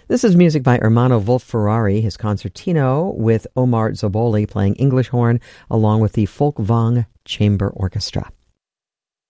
This is music by Ermanno Wolf-Ferrari, his concertino with Omar Zoboli playing English horn, along with the Folkwang Chamber Orchestra.